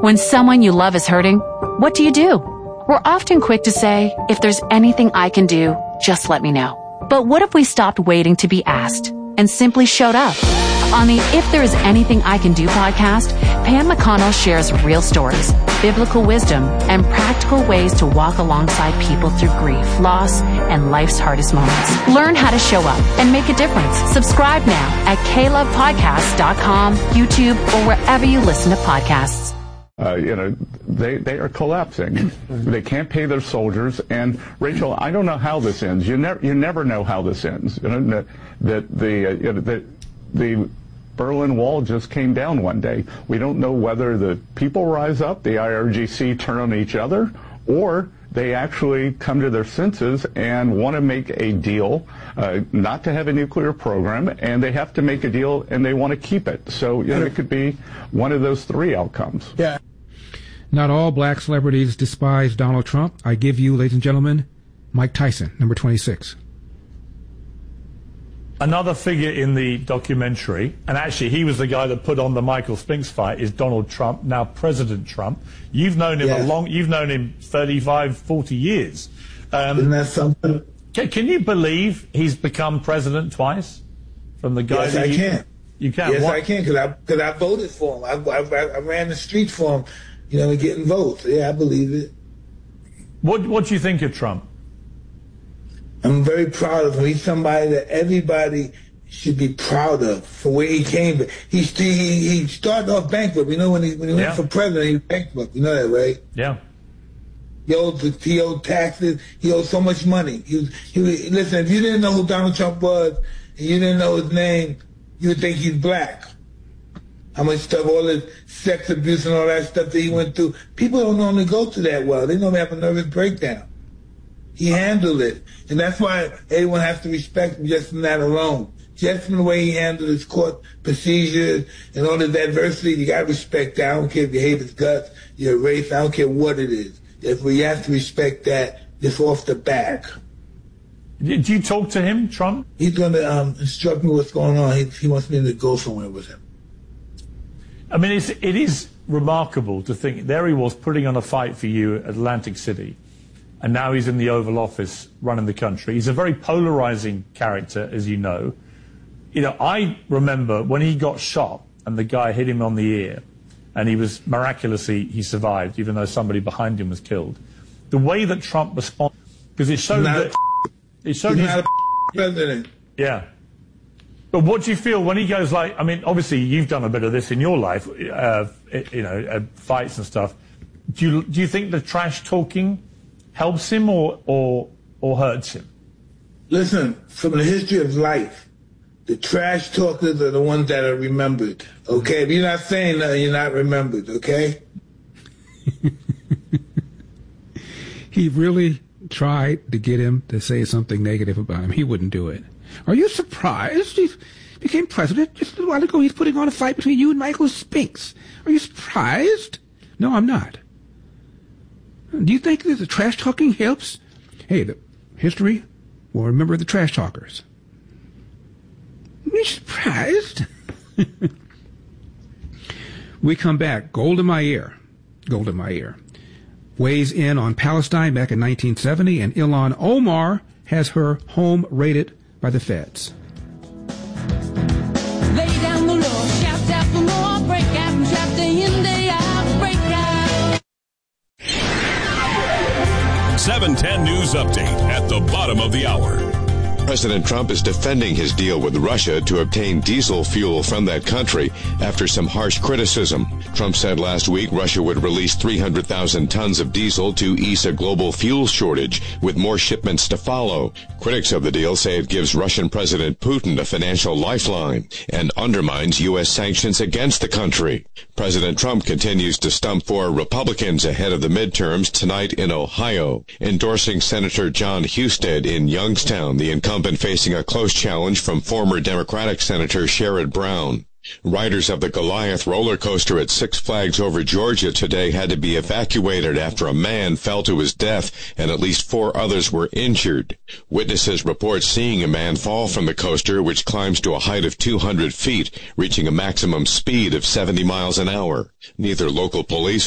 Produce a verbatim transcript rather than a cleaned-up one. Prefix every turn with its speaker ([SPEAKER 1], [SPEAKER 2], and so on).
[SPEAKER 1] When someone you love is hurting, what do you do? We're often quick to say, if there's anything I can do, just let me know. But what if we stopped waiting to be asked and simply showed up? On the If There Is Anything I Can Do podcast, Pam McConnell shares real stories, biblical wisdom, and practical ways to walk alongside people through grief, loss, and life's hardest moments. Learn how to show up and make a difference. Subscribe now at k love podcast dot com, YouTube, or wherever you listen to podcasts.
[SPEAKER 2] Uh, you know, they, they are collapsing. They can't pay their soldiers. And Rachel, I don't know how this ends. You never, you never know how this ends. You know, that the, uh, you know, the, the Berlin Wall just came down one day. We don't know whether the people rise up, the I R G C turn on each other, or they actually come to their senses and want to make a deal, uh, not to have a nuclear program, and they have to make a deal and they want to keep it. So, you know, it could be one of those three outcomes.
[SPEAKER 3] Yeah. Not all black celebrities despise Donald Trump. I give you, ladies and gentlemen, Mike Tyson, number twenty-six.
[SPEAKER 4] Another figure in the documentary, and actually he was the guy that put on the Michael Spinks fight, is Donald Trump, now President Trump. You've known him yeah. a long, you've known him thirty-five, forty years. Um,
[SPEAKER 5] Isn't that something?
[SPEAKER 4] Can, can you believe he's become president twice? From the guy
[SPEAKER 5] yes,
[SPEAKER 4] that
[SPEAKER 5] I
[SPEAKER 4] you,
[SPEAKER 5] can.
[SPEAKER 4] You can.
[SPEAKER 5] Yes,
[SPEAKER 4] what?
[SPEAKER 5] I can, because I, cause I voted for him. I, I, I ran the streets for him, you know, getting votes. Yeah, I believe it.
[SPEAKER 4] What, what do you think of Trump?
[SPEAKER 5] I'm very proud of him. He's somebody that everybody should be proud of for where he came. But he he, he started off bankrupt. You know, when he when he
[SPEAKER 4] yeah.
[SPEAKER 5] went for president, he was bankrupt. You know that, right?
[SPEAKER 4] Yeah.
[SPEAKER 5] He owed, he owed taxes. He owed so much money. He was, he was, listen, if you didn't know who Donald Trump was and you didn't know his name, you would think he's black. How much stuff, all this sex abuse and all that stuff that he went through. People don't normally go through that well. They normally have a nervous breakdown. He handled it. And that's why everyone has to respect him just from that alone. Just from the way he handled his court procedures and all this adversity, you got to respect that. I don't care if you hate his guts, your race, I don't care what it is. If we have to respect that, just off the back.
[SPEAKER 4] Did you talk to him, Trump?
[SPEAKER 5] He's going to um, instruct me what's going on. He, he wants me to go somewhere with him.
[SPEAKER 4] I mean, it's, it is remarkable to think there he was putting on a fight for you at Atlantic City. And now he's in the Oval Office running the country. He's a very polarizing character, as you know. You know, I remember when he got shot and the guy hit him on the ear and he was miraculously, he survived, even though somebody behind him was killed. The way that Trump responded, because it showed that... It showed
[SPEAKER 5] he's
[SPEAKER 4] his,
[SPEAKER 5] not a president.
[SPEAKER 4] Yeah. But what do you feel when he goes like, I mean, obviously you've done a bit of this in your life, uh, you know, uh, fights and stuff. Do you, do you think the trash talking helps him or, or, or hurts him?
[SPEAKER 5] Listen, from the history of life, the trash talkers are the ones that are remembered, okay? If you're not saying nothing, you're not remembered, okay?
[SPEAKER 3] He really tried to get him to say something negative about him. He wouldn't do it. Are you surprised he became president just a while ago? He's putting on a fight between you and Michael Spinks. Are you surprised? No, I'm not. Do you think that the trash talking helps? Hey, the history will remember the trash talkers. Are you surprised? We come back. Gold in my ear. Gold in my ear. Weighs in on Palestine back in nineteen seventy, and Ilhan Omar has her home raided by the feds.
[SPEAKER 6] Lay down the law, shout out for more, break out and shout day in, day out, break out.
[SPEAKER 7] seven ten News Update at the bottom of the hour.
[SPEAKER 8] President Trump is defending his deal with Russia to obtain diesel fuel from that country after some harsh criticism. Trump said last week Russia would release three hundred thousand tons of diesel to ease a global fuel shortage, with more shipments to follow. Critics of the deal say it gives Russian President Putin a financial lifeline and undermines U S sanctions against the country. President Trump continues to stump for Republicans ahead of the midterms tonight in Ohio, endorsing Senator John Husted in Youngstown, the incumbent facing a close challenge from former Democratic Senator Sherrod Brown. Riders of the Goliath roller coaster at Six Flags over Georgia today had to be evacuated after a man fell to his death and at least four others were injured. Witnesses report seeing a man fall from the coaster, which climbs to a height of two hundred feet, reaching a maximum speed of seventy miles an hour. Neither local police